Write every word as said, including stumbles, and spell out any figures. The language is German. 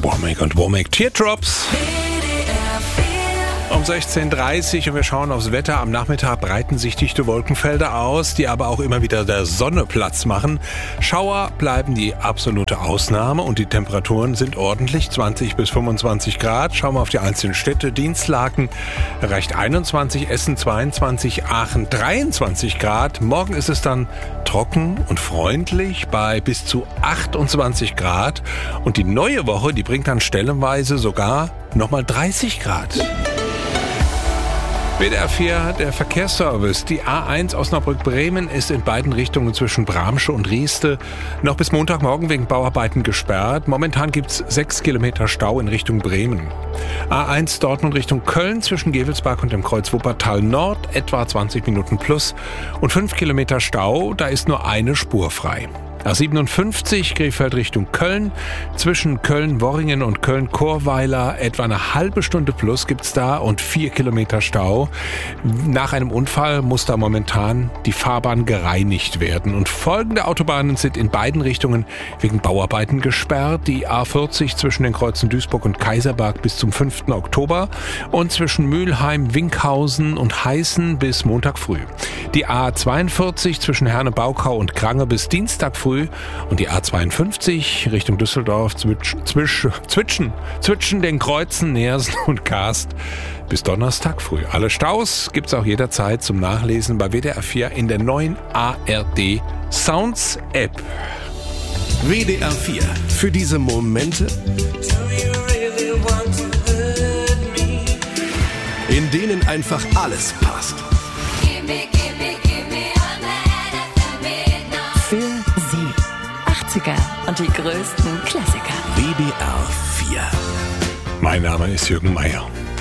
Womack und Womack Teardrops. Um sechzehn Uhr dreißig und wir schauen aufs Wetter. Am Nachmittag breiten sich dichte Wolkenfelder aus, die aber auch immer wieder der Sonne Platz machen. Schauer bleiben die absolute Ausnahme und die Temperaturen sind ordentlich, zwanzig bis fünfundzwanzig Grad. Schauen wir auf die einzelnen Städte. Dienstlaken erreicht einundzwanzig, Essen zweiundzwanzig, Aachen dreiundzwanzig Grad. Morgen ist es dann trocken und freundlich bei bis zu achtundzwanzig Grad. Und die neue Woche, die bringt dann stellenweise sogar nochmal dreißig Grad. W D R vier, der Verkehrsservice. Die A eins Osnabrück-Bremen ist in beiden Richtungen zwischen Bramsche und Rieste noch bis Montagmorgen wegen Bauarbeiten gesperrt. Momentan gibt es sechs Kilometer Stau in Richtung Bremen. A eins Dortmund Richtung Köln zwischen Gevelsberg und dem Kreuz Wuppertal Nord etwa zwanzig Minuten plus und fünf Kilometer Stau, da ist nur eine Spur frei. A siebenundfünfzig Krefeld Richtung Köln. Zwischen Köln-Worringen und Köln-Chorweiler etwa eine halbe Stunde plus gibt's da und vier Kilometer Stau. Nach einem Unfall muss da momentan die Fahrbahn gereinigt werden. Und folgende Autobahnen sind in beiden Richtungen wegen Bauarbeiten gesperrt. Die A vierzig zwischen den Kreuzen Duisburg und Kaiserberg bis zum fünften Oktober und zwischen Mülheim, Winkhausen und Heißen bis Montag früh. Die A zweiundvierzig zwischen Herne-Baukau und Krange bis Dienstag früh und die A zweiundfünfzig Richtung Düsseldorf zwisch, zwisch, zwischen, zwischen den Kreuzen Neersen und Karst bis Donnerstag früh. Alle Staus gibt's auch jederzeit zum Nachlesen bei W D R vier in der neuen A R D Sounds App. W D R vier. Für diese Momente, in denen einfach alles passt. Für Sie. achtziger und die größten Klassiker. W D R vier. Mein Name ist Jürgen Meier.